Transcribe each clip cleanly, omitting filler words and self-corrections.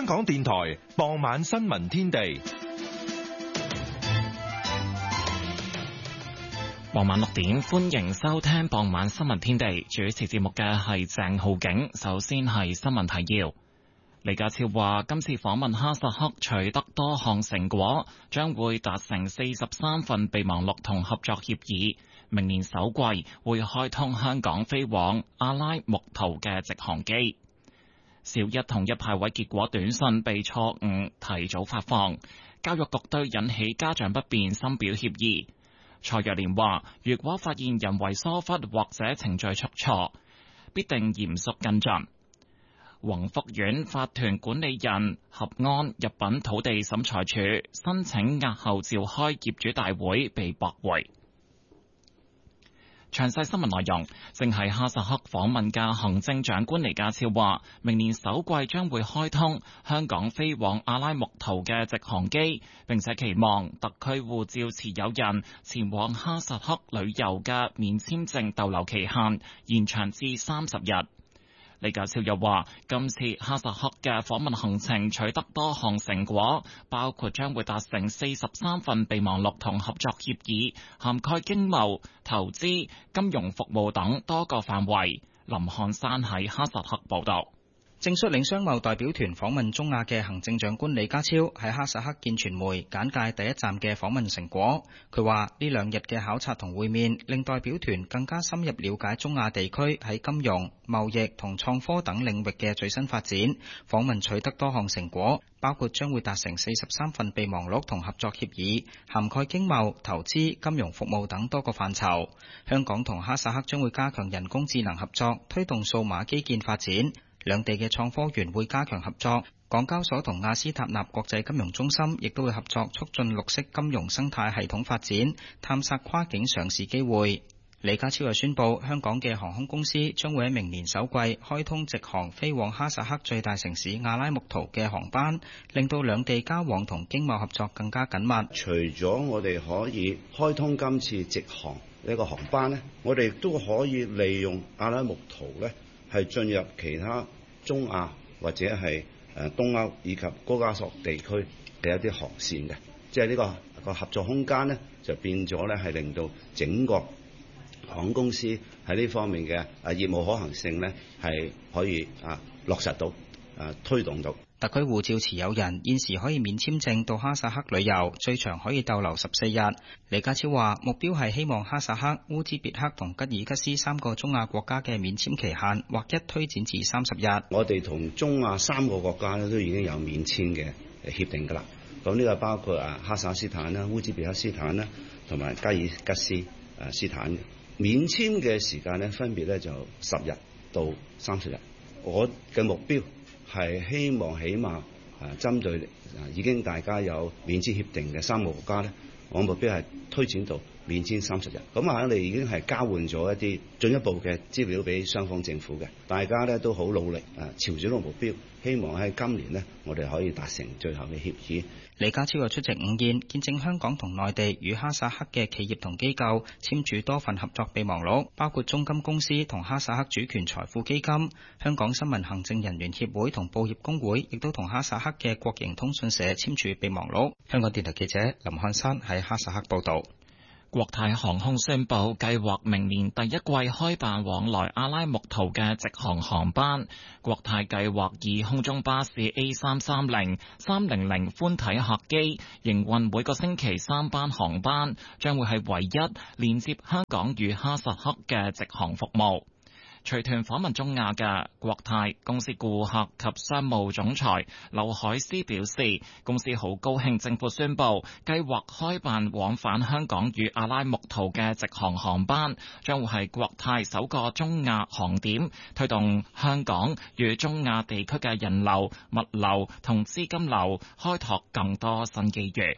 香港電台傍晚新聞天地。 傍晚6點，歡迎收聽傍晚新聞天地。主持節目嘅係鄭浩景。首先係新聞提要。李家超話，今次訪問哈薩克取得多項成果，將會達成43份備忘錄同合作協議。明年首季會開通香港飛往阿拉木圖嘅直航機。小一同一派位結果短信被錯誤提早發放，教育局對引起家長不便深表歉意。蔡若蓮話，如果發現人為疏忽或者程序出錯，必定嚴肅跟進。宏福苑法團管理人合安入稟土地審裁處申請押後召開業主大會被駁回。詳細新聞內容，正係哈薩克訪問嘅行政長官李家超話，明年首季將會開通香港飛往阿拉木圖嘅直航機，並且期望特區護照持有人前往哈薩克旅遊嘅免簽證逗留期限延長至30日。李家超又話，今次哈薩克嘅訪問行程取得多項成果，包括將會達成43份備忘錄同合作協議，涵蓋經貿、投資、金融服務等多個範圍。林漢山喺哈薩克報道。 正率領商貿代表團訪問中亞嘅行政長官李家超喺哈薩克見傳媒簡介第一站嘅訪問成果。佢話呢2日嘅考察同會面，令代表團更加深入了解中亞地區喺金融、貿易同創科等領域嘅最新發展。訪問取得多項成果，包括將會達成43份備忘錄同合作協議，涵蓋經貿、投資、金融服務等多個範疇。香港同哈薩克將會加強人工智能合作，推動數碼基建發展。兩地嘅創科園會加強合作，港交所同亞斯塔納國際金融中心亦都會合作促進綠色金融生態系統發展，探索跨境上市機會。李家超又宣布，香港嘅航空公司將會喺明年首季開通直航飛往哈薩克最大城市阿拉木圖嘅航班，令到兩地交往同經貿合作更加緊密。 除咗我哋可以開通今次直航呢個航班呢，我哋都可以利用阿拉木圖呢係進入其他中亞或者係東歐以及高加索地區嘅一啲航線嘅，即係呢個合作空間呢，就變咗呢係令到整個航空公司喺呢方面嘅業務可行性呢係可以落實到推動到。 特區護照持有人現時可以免簽證到哈薩克旅遊，最長可以逗留14日。李家超話，目標係希望哈薩克、烏茲別克同吉爾吉斯3個中亞國家嘅免簽期限劃一推展至30日。 我哋同中亞3個國家咧都已經有免簽嘅協定㗎啦。咁呢個包括哈薩克斯坦啦、烏茲別克斯坦啦，同埋吉爾吉斯斯坦嘅免簽嘅時間咧，分別咧就10日到30日。我嘅目標係希望起碼針對已經大家有免簽協定嘅3個國家咧，我目標係推展到免簽30日。咁我哋已經係交換咗一啲進一步嘅資料俾雙方政府嘅，大家咧都好努力朝住呢個目標，希望喺今年呢，我哋可以達成最後嘅協議。 李家超又出席午宴，見證香港同內地與哈薩克嘅企業同機構簽署多份合作備忘錄，包括中金公司同哈薩克主權財富基金。香港新聞行政人員協會同報業工會亦都同哈薩克嘅國營通訊社簽署備忘錄。香港電台記者林漢山喺哈薩克報道。 國泰航空宣布計劃明年第一季開辦往來阿拉木圖嘅直航航班。國泰計劃以空中巴士 A330、300寬體客機營運每個星期3班航班，將會係唯一連接香港與哈薩克嘅直航服務。隨團訪問中亞嘅國泰公司顧客及商務總裁劉海思表示，公司好高興政府宣布計劃開辦往返香港與阿拉木圖嘅直航航班，將會係國泰首個中亞航點，推動香港與中亞地區嘅人流、物流同資金流開拓更多新機遇。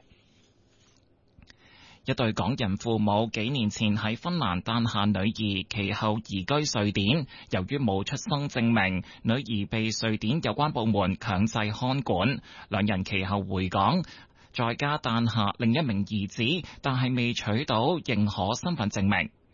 一對港人父母幾年前喺芬蘭誕下女兒，其後移居瑞典。由於冇出生證明，女兒被瑞典有關部門強制看管。兩人其後回港，在家誕下另一名兒子，但係未取到認可身份證明。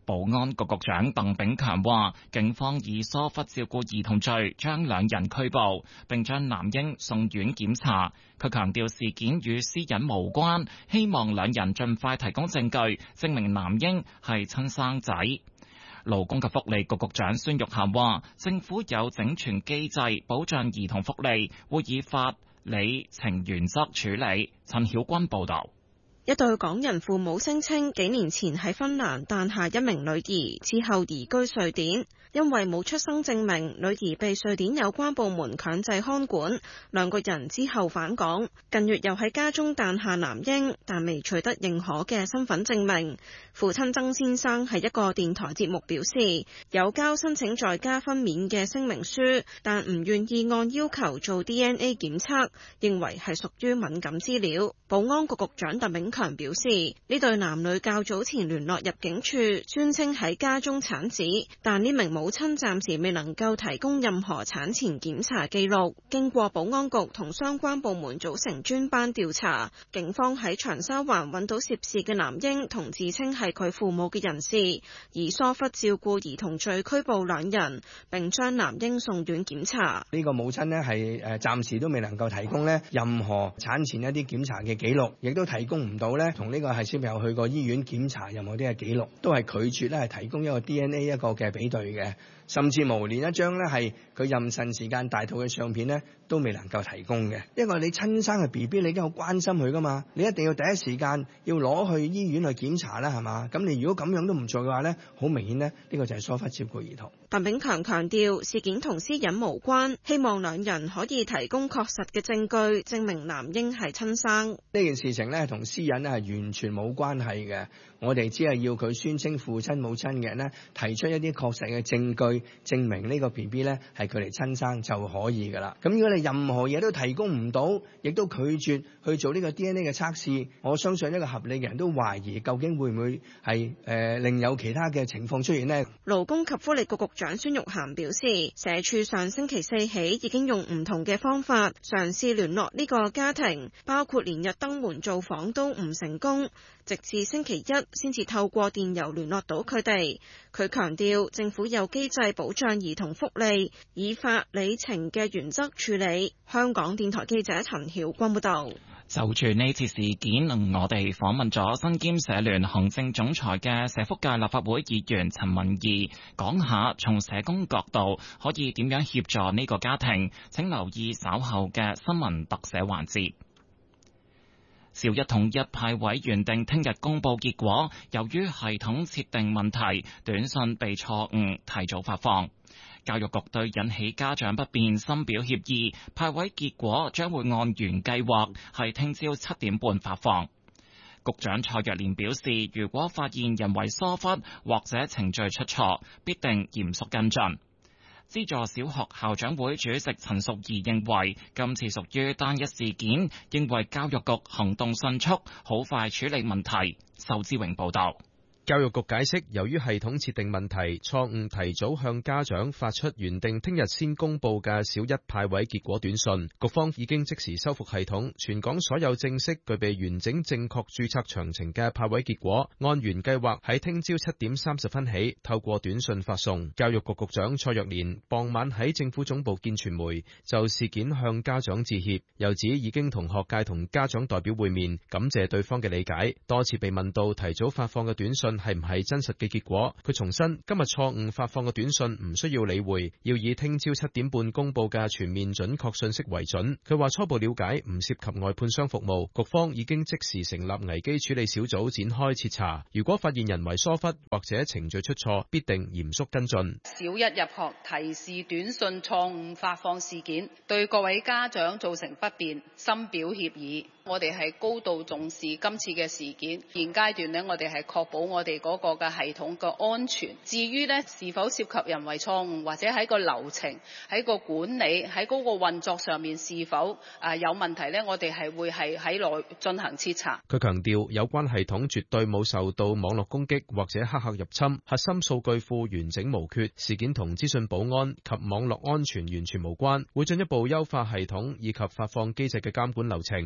保安局局長鄧炳強話，警方以疏忽照顧兒童罪將兩人拘捕，並將男嬰送院檢查。佢強調事件與私隱無關，希望兩人盡快提供證據，證明男嬰係親生仔。勞工及福利局局長孫玉菡話，政府有整全機制保障兒童福利，會以法理情原則處理。陳曉君報導。 一對港人父母聲稱，幾年前喺芬蘭誕下一名女兒，之後移居瑞典，因為冇出生證明，女兒被瑞典有關部門強制看管，兩個人之後返港，近月又喺家中誕下男嬰，但未取得認可嘅身份證明。父親曾先生喺一個電台節目表示，有交申請在家分娩嘅聲明書，但唔願意按要求做 DNA 檢測，認為係屬於敏感資料。保安局局長鄧炳強表示，呢對男女較早前聯絡入境處，宣稱喺家中產子，但呢名母親暫時未能夠提供任何產前檢查記錄。經過保安局同相關部門組成專班調查，警方喺長沙灣揾到涉事嘅男嬰同自稱係佢父母嘅人士，以疏忽照顧兒童罪拘捕兩人，並將男嬰送院檢查。 呢個母親呢係暫時都未能夠提供呢任何產前一啲檢查嘅記錄，亦都提供唔到呢同呢個係小朋友去過醫院檢查任何啲嘅記錄，都係拒絕咧係提供一個 DNA 一個嘅比對嘅，甚至無連一張呢係佢妊娠時間大肚嘅相片呢都未能夠提供嘅。因為你親生嘅 BB， 你已經好關心佢噶嘛，你一定要第一時間要攞去醫院去檢查啦，係嘛？咁你如果咁樣都唔做嘅話呢，好明顯呢，呢個就係疏忽照顧兒童。 鄧炳強強調事件同私隱無關，希望兩人可以提供確實嘅證據，證明男嬰係親生。 呢件事情呢同私隱呢係完全冇關係嘅，我哋只係要佢宣稱父親母親嘅人呢提出一啲確實嘅證據，證明呢個 BB 呢係佢哋親生就可以㗎啦。咁如果你任何嘢都提供唔到，亦都拒絕去做呢個 DNA 嘅測試，我相信一個合理嘅人都懷疑究竟會唔會係另有其他嘅情況出現呢？ 勞工及福利局局長孫玉菡表示，社署上星期四起已經用唔同嘅方法嘗試聯絡呢個家庭，包括連日登門造訪都唔成功，直至星期一先至透過電郵聯絡到佢哋。佢強調政府有機制保障兒童福利，以法理情嘅原則處理。香港電台記者陳曉君報道。 就住呢次事件，我哋訪問咗身兼社聯行政總裁嘅社福界立法會議員陳文義，講下從社工角度可以點樣協助呢個家庭。請留意稍後嘅新聞特寫環節。小一統一派位原定聽日公佈結果，由於系統設定問題，短信被錯誤提早發放。教育局對引起家長不便深表歉意，派位結果將會按原計劃係聽朝7點半發放。局長蔡若蓮表示，如果發現人為疏忽或者程序出錯，必定嚴肅跟進。資助小學校長會主席陳淑儀認為今次屬於單一事件，認為教育局行動迅速，好快處理問題。仇志榮報道。 教育局解釋，由於系統設定問題，錯誤提早向家長發出原定聽日先公佈嘅小一派位結果短信，局方已經即時修復系統，全港所有正式具備完整正確註冊詳情嘅派位結果，按原計劃喺聽朝7點30分起透過短信發送。教育局局長蔡若蓮傍晚喺政府總部見傳媒，就事件向家長致歉，又指已經同學界同家長代表會面，感謝對方嘅理解。多次被問到提早發放嘅短信係唔係真實嘅結果，佢重申今日錯誤發放嘅短信唔需要理會，要以聽朝7點半公佈嘅全面準確信息為準。佢話初步了解唔涉及外判商服務，局方已經即時成立危機處理小組展開徹查，如果發現人為疏忽或者程序出錯，必定嚴肅跟進。 小一入學提示短信錯誤發放事件，對各位家長造成不便，深表歉意。我哋係高度重視今次嘅事件，現階段呢，我哋係確保我哋嗰個嘅系統嘅安全。至於呢是否涉及人為錯誤，或者喺個流程、喺個管理、喺嗰個運作上面是否有問題呢，我哋係會係喺內進行徹查。 佢強調有關系統絕對冇受到網絡攻擊或者黑客入侵，核心數據庫完整無缺，事件同資訊保安及網絡安全完全無關，會進一步優化系統以及發放機制嘅監管流程，確保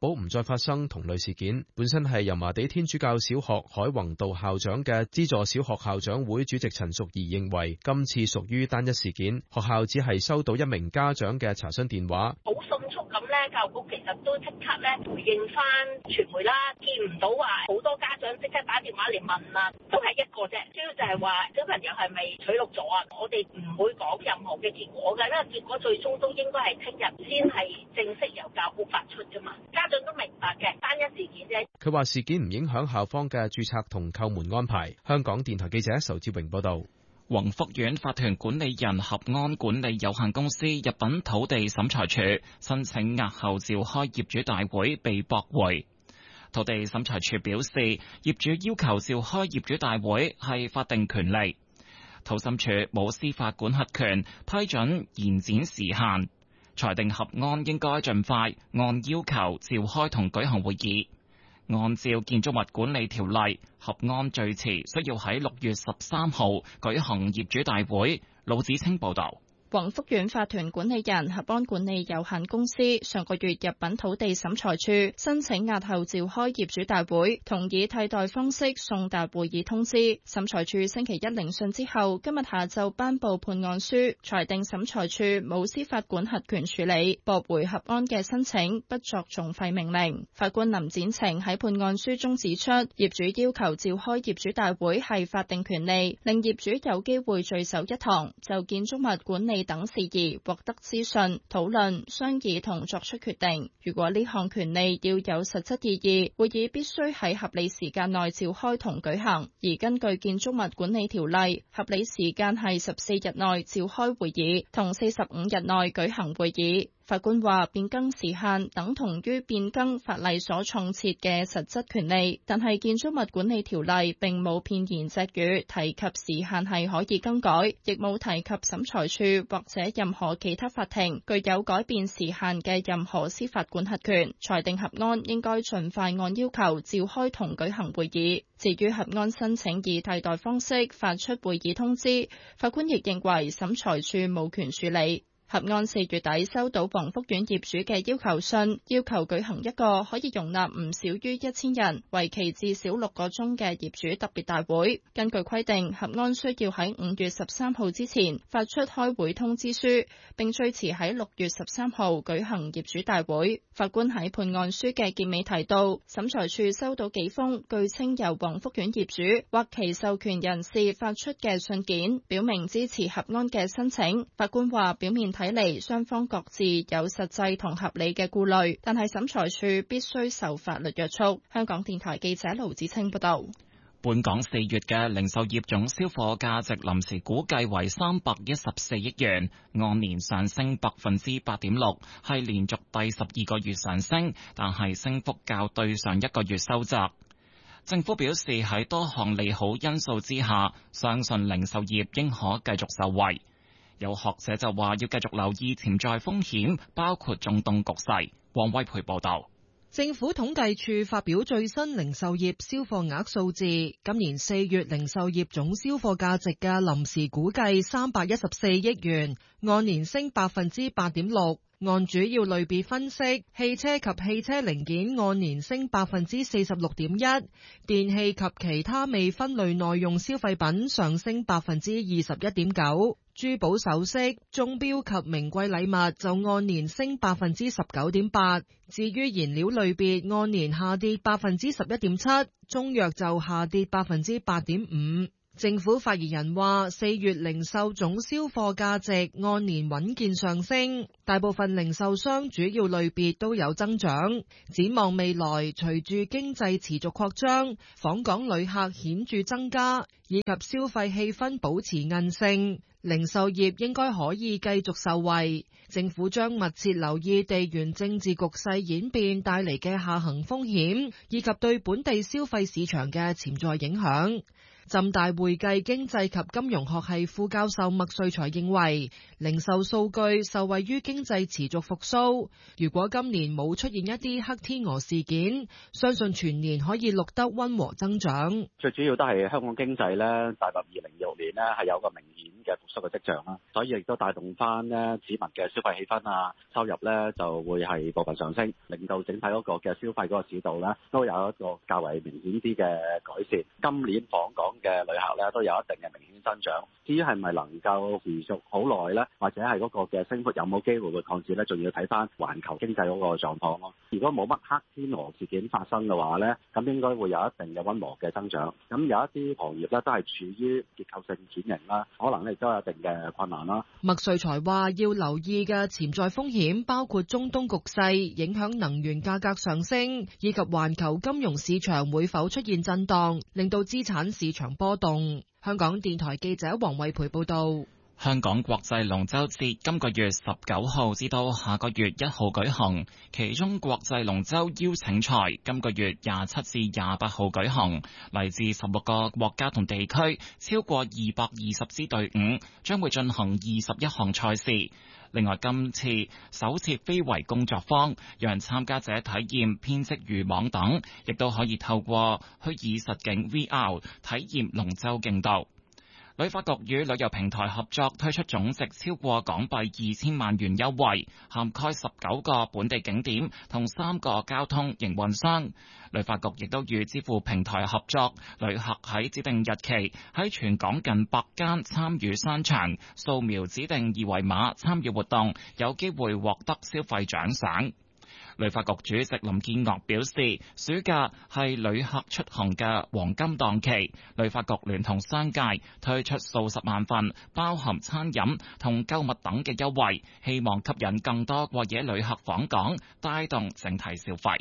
保唔再發生同類事件。本身係油麻地天主教小學海泓道校長嘅資助小學校長會主席陳淑儀認為，今次屬於單一事件，學校只係收到一名家長嘅查詢電話。 好迅速咁咧，教育局其實都即刻咧回應翻傳媒啦，見唔到話好多家長即刻打電話嚟問啦，都係一個啫，主要就係話小朋友係咪取錄咗啊？我哋唔會講任何嘅結果嘅，因為結果最終都應該係聽日先係正式由教育局發出噶嘛。家長都明白嘅，單一事件啫。 佢話事件唔影響校方嘅註冊同叩門安排。香港電台記者仇志榮報道。 宏福苑法團管理人合安管理有限公司入稟土地審裁處申請押後召開業主大會被駁回。土地審裁處表示，業主要求召開業主大會係法定權利，土審處冇司法管轄權批准延展時限，裁定合安應該盡快按要求召開同舉行會議。按照建築物管理條例，合安最遲需要喺6月13號舉行業主大會。魯子清報道。 宏福苑法團管理人合安管理有限公司上個月入稟土地審裁處申請押後召開業主大會，同以替代方式送達會議通知。審裁處星期一聆訊之後，今日下晝頒布判案書，裁定審裁處冇司法管轄權處理，駁回合安嘅申請，不作訟費命令。法官林展晴喺判案書中指出，業主要求召開業主大會係法定權利，令業主有機會聚首一堂，就建築物管理等事宜獲得資訊、討論、商議同作出決定。如果呢項權利要有實質意義，會議必須喺合理時間內召開同舉行。而根據建築物管理條例，合理時間係14日內召開會議，同45日內舉行會議。法官話變更時限等同於變更法例所創設嘅實質權利，但係建築物管理條例並冇片言隻語提及時限係可以更改，亦冇提及審裁處或者任何其他法庭具有改變時限嘅任何司法管轄權，裁定合安應該盡快按要求召開同舉行會議。至於合安申請以替代方式發出會議通知，法官亦認為審裁處冇權處理。合安4月底收到宏福苑業主嘅要求信，要求舉行一個可以容納唔少於1000人、為期至少6個鐘嘅業主特別大會。根據規定，合安需要喺5月13號之前發出開會通知書，並最遲喺6月13號舉行業主大會。法官喺判案書嘅結尾提到，審裁處收到幾封據稱由宏福苑業主或其授權人士發出嘅信件，表明支持合安嘅申請。法官話，表面睇嚟，雙方各自有實際同合理嘅顧慮，但係審裁處必須受法律約束。香港電台記者盧子清報道。 本港4月嘅零售業總銷貨價值臨時估計為314億元，按年上升8.6%，係連續第12個月上升，但係升幅較對上一個月收窄。政府表示喺多項利好因素之下，相信零售業應可繼續受惠。有學者就話要繼續留意潛在風險，包括中東局勢。黃威培報道。 政府統計處發表最新零售業銷貨額數字，今年4月零售業總銷貨價值嘅臨時估計314億元，按年升8.6%。按主要類別分析，汽車及汽車零件按年升46.1%，電器及其他未分類耐用消費品上升21.9%，珠寶首飾、鐘錶及名貴禮物就按年升19.8%。至於燃料類別按年下跌11.7%，中藥就下跌8.5%。政府發言人話，4月零售總銷貨價值按年穩健上升，大部分零售商主要類別都有增長。展望未來，隨住經濟持續擴張，訪港旅客顯著增加，以及消費氣氛保持韌性，零售業應該可以繼續受惠。政府將密切留意地緣政治局勢演變帶嚟嘅下行風險，以及對本地消費市場嘅潛在影響。 浸大會計經濟及金融學系副教授麥瑞才認為，零售數據受惠於經濟持續復甦。如果今年冇出現一啲黑天鵝事件，相信全年可以錄得溫和增長。 最主要都係香港經濟咧，踏入2026年咧係有個明顯嘅復甦嘅跡象啦，所以亦都帶動翻咧市民嘅消費氣氛啊，收入咧就會係部分上升，令到整體嗰個嘅消費嗰個市道咧都有一個較為明顯啲嘅改善。今年訪港嘅旅客咧都有一定嘅明顯增長。至於係咪能夠持續好耐咧，或者係嗰個嘅升幅有冇機會會擴展咧，仲要睇翻環球經濟嗰個狀況咯。如果冇乜黑天鵝事件發生嘅話咧，咁應該會有一定嘅溫和嘅增長。咁有一啲行業咧都係處於結構性轉型啦，可能咧亦都有一定嘅困難啦。 麥瑞才話要留意嘅潛在風險包括中東局勢影響能源價格上升，以及環球金融市場會否出現震盪，令到資產市場波動。香港電台記者黃慧培報道。 香港國際龍舟節今個月19號至到下個月1號舉行，其中國際龍舟邀請賽今個月27至28號舉行，嚟自16個國家同地區，超過220支隊伍，將會進行21項賽事。另外，今次首設非遺工作坊，讓參加者體驗編織漁網等，亦都可以透過虛擬實境 VR 體驗龍舟競渡。旅發局與旅遊平台合作推出總值超過港幣2000萬元優惠，涵蓋19個本地景點同3個交通營運商。旅發局亦都與支付平台合作，旅客喺指定日期喺全港近100間參與商場掃描指定二維碼參與活動，有機會獲得消費獎賞。旅發局主席林建岳表示，暑假係旅客出行嘅黃金檔期，旅發局聯同商界推出數十萬份包含餐飲同購物等嘅優惠，希望吸引更多過夜旅客訪港，帶動整體消費。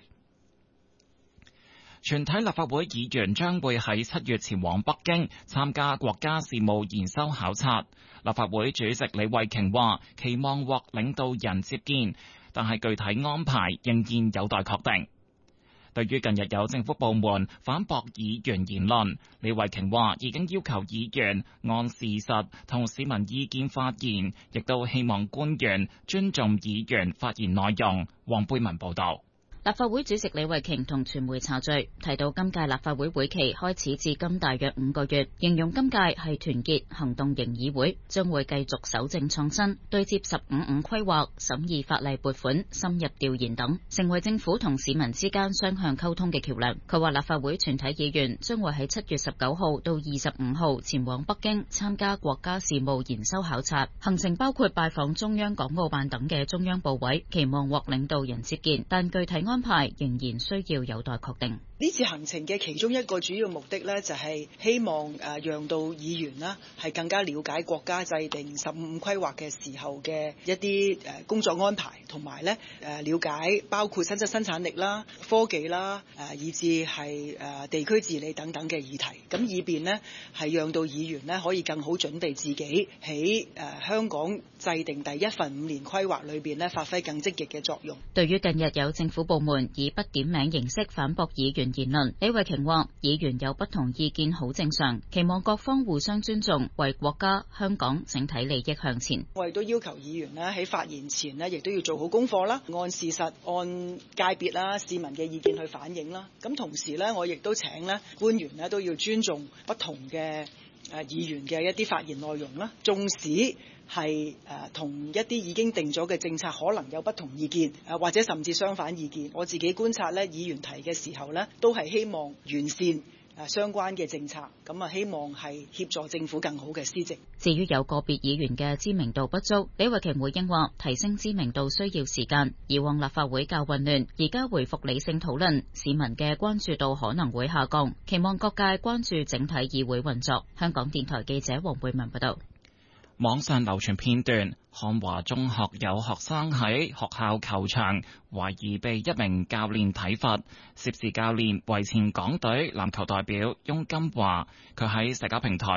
全體立法會議員將會喺7月前往北京參加國家事務研修考察。立法會主席李慧瓊話，期望獲領導人接見，但係具體安排仍然有待確定。對於近日有政府部門反駁議員言論，李慧瓊話已經要求議員按事實同市民意見發言，亦都希望官員尊重議員發言內容。黃貝文報導。 立法會主席李慧瓊同傳媒茶敘，提到今屆立法會會期開始至今大約5個月，形容今屆係團結行動型議會，將會繼續守正創新，對接15-5規劃、審議法例撥款、深入調研等，成為政府同市民之間雙向溝通嘅橋樑。佢話立法會全體議員將會喺7月19號到25號前往北京參加國家事務研修考察，行程包括拜訪中央港澳辦等嘅中央部委，期望獲領導人接見，但具體安排仍然需要有待確定。 呢次行程嘅其中一個主要目的呢，就係希望讓到議員啦係更加了解國家制定15-5規劃嘅時候嘅一啲工作安排，同埋呢了解包括新質生產力啦、科技啦、以至係地區治理等等嘅議題，咁以便呢係讓到議員呢可以更好準備自己喺香港制定第一份5年規劃裏邊呢發揮更積極嘅作用。 對於近日有政府部門以不點名形式反駁議員言論，李慧瓊話議員有不同意見好正常，期望各方互相尊重，為國家香港整體利益向前。 我亦都要求議員呢喺發言前呢亦都要做好功課啦，按事實按界別啦市民嘅意見去反映啦。咁同時呢我亦都請呢官員呢都要尊重不同嘅議員嘅一啲發言內容啦，縱使係同一啲已經定咗嘅政策可能有不同意見，或者甚至相反意見。我自己觀察咧，議員提嘅時候咧，都係希望完善相關嘅政策，咁啊希望係協助政府更好嘅施政。 至於有個別議員嘅知名度不足，李慧瓊回應話：提升知名度需要時間，以往立法會較混亂，而家回復理性討論，市民嘅關注度可能會下降，期望各界關注整體議會運作。香港電台記者黃貝文報道。 網上流傳片段，漢華中學有學生喺學校球場懷疑被一名教練體罰，涉事教練為前港隊籃球代表翁金華，佢喺社交平台